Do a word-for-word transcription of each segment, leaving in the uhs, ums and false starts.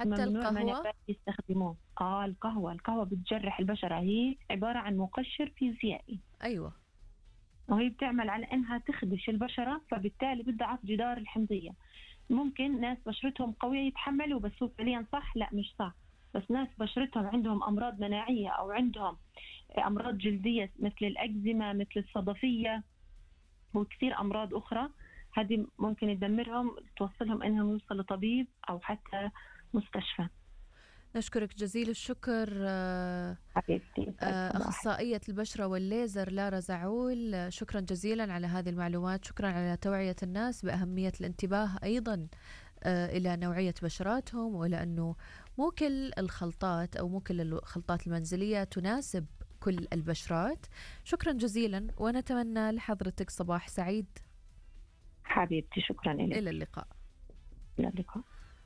حتى القهوة يستخدموه. آه القهوة القهوة بتجرح البشرة، هي عبارة عن مقشر فيزيائي. أيوة. وهي بتعمل على إنها تخدش البشرة، فبالتالي بتضعف جدار الحمضية. ممكن ناس بشرتهم قوية يتحملوا، بس هو فعليا صح؟ لا مش صح. بس ناس بشرتهم عندهم أمراض مناعية أو عندهم أمراض جلدية مثل الأكزيما، مثل الصدفية وكثير أمراض أخرى، هذه ممكن تدمرهم، توصلهم إنهم يوصلوا طبيب أو حتى مستشفى. نشكرك جزيل الشكر حبيبتي أخصائية البشرة والليزر لارا زعول، شكرا جزيلا على هذه المعلومات، شكرا على توعية الناس بأهمية الانتباه أيضا إلى نوعية بشراتهم، وإلى أنه مو كل الخلطات أو مو كل الخلطات المنزلية تناسب كل البشرات. شكرا جزيلا ونتمنى لحضرتك صباح سعيد. حبيبتي شكرا لك. إلى اللقاء. إلى اللقاء.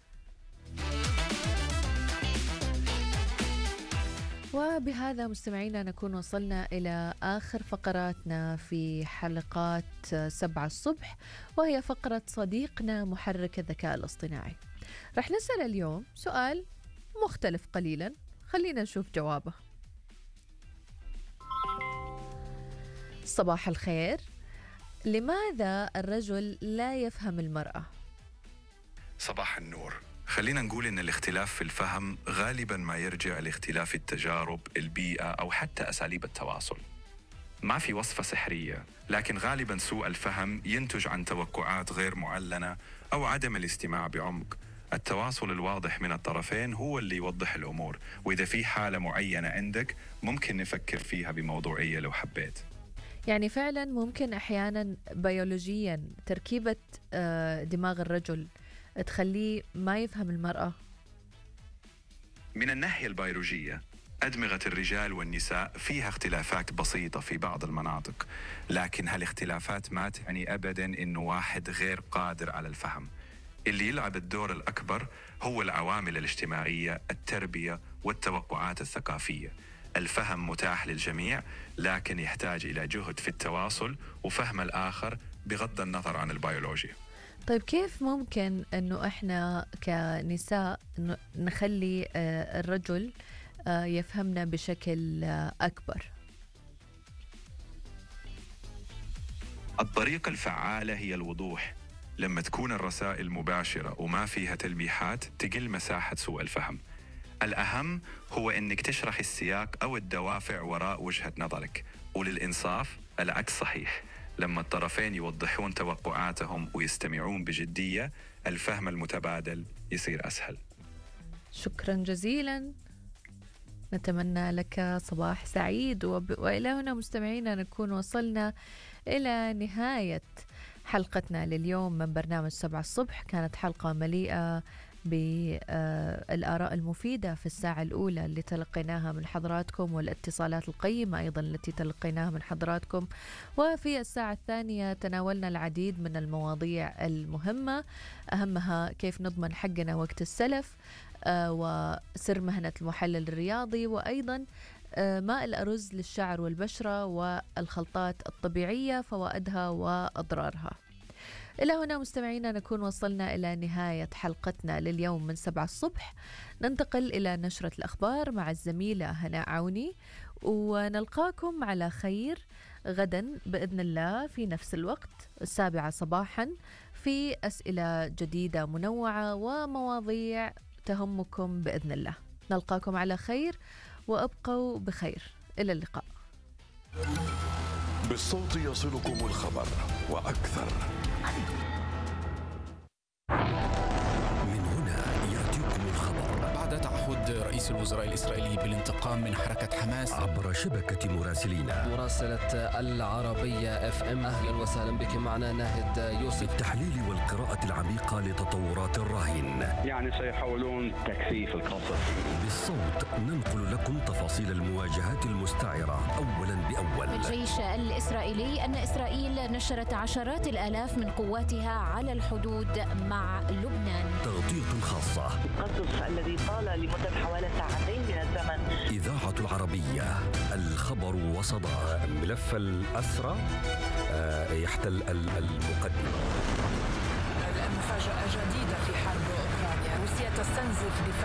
وبهذا مستمعينا نكون وصلنا إلى آخر فقراتنا في حلقات سبعة الصبح، وهي فقرة صديقنا محرك الذكاء الاصطناعي. رح نسأل اليوم سؤال مختلف قليلا، خلينا نشوف جوابه. صباح الخير، لماذا الرجل لا يفهم المرأة؟ صباح النور. خلينا نقول إن الاختلاف في الفهم غالباً ما يرجع لاختلاف التجارب، البيئة أو حتى أساليب التواصل. ما في وصفة سحرية، لكن غالباً سوء الفهم ينتج عن توقعات غير معلنة أو عدم الاستماع بعمق. التواصل الواضح من الطرفين هو اللي يوضح الأمور، وإذا في حالة معينة عندك ممكن نفكر فيها بموضوعية لو حبيت. يعني فعلاً ممكن أحياناً بيولوجياً تركيبة دماغ الرجل تخليه ما يفهم المرأة؟ من الناحية البيولوجية أدمغة الرجال والنساء فيها اختلافات بسيطة في بعض المناطق، لكن هالاختلافات ما تعني أبداً إنه واحد غير قادر على الفهم. اللي يلعب الدور الأكبر هو العوامل الاجتماعية، التربية والتوقعات الثقافية. الفهم متاح للجميع، لكن يحتاج إلى جهد في التواصل وفهم الآخر بغض النظر عن البيولوجيا. طيب كيف ممكن أنه إحنا كنساء نخلي الرجل يفهمنا بشكل أكبر؟ الطريقة الفعالة هي الوضوح. لما تكون الرسائل مباشرة وما فيها تلميحات تقل مساحة سوء الفهم. الأهم هو أنك تشرح السياق أو الدوافع وراء وجهة نظرك، وللإنصاف العكس صحيح. لما الطرفين يوضحون توقعاتهم ويستمعون بجدية، الفهم المتبادل يصير أسهل. شكرا جزيلا، نتمنى لك صباح سعيد. وب... وإلى هنا مستمعينا نكون وصلنا إلى نهاية حلقتنا لليوم من برنامج سبعة الصبح. كانت حلقة مليئة بالآراء المفيدة في الساعة الأولى اللي تلقيناها من حضراتكم، والاتصالات القيمة أيضا التي تلقيناها من حضراتكم. وفي الساعة الثانية تناولنا العديد من المواضيع المهمة، أهمها كيف نضمن حقنا وقت السلف، وسر مهنة المحلل الرياضي، وأيضا ماء الأرز للشعر والبشرة، والخلطات الطبيعية فوائدها وأضرارها. إلى هنا مستمعينا نكون وصلنا إلى نهاية حلقتنا لليوم من سبعة الصبح. ننتقل إلى نشرة الأخبار مع الزميلة هناء عوني، ونلقاكم على خير غدا بإذن الله في نفس الوقت السابعة صباحا في أسئلة جديدة منوعة ومواضيع تهمكم بإذن الله. نلقاكم على خير وأبقوا بخير. إلى اللقاء. بالصوت يصلكم الخبر وأكثر. من هنا يأتيكم الخبر. بعد تعهد رئيس الوزراء الإسرائيلي بالانتقام من حركة حماس عبر شبكة مراسلينا مراسلة العربية اف ام، أهلا وسهلا بك معنا ناهد يوسف. بالتحليل والقراءة العميقة لتطورات الرهين، يعني سيحاولون تكثيف القصف. بالصوت ننقل لكم تفاصيل المواجهات المستعرة أولا بأول. الجيش الإسرائيلي أن إسرائيل نشرت عشرات الآلاف من قواتها على الحدود مع لبنان. تغطية خاصة. القصف الذي طال لمدة حوالي ساعتين من الزمن. إذاعة العربية، الخبر وصداه. ملف الأسرى يحتل المقدمة. مفاجأة جديدة في حرب أوكرانيا، روسيا تستنزف دفاع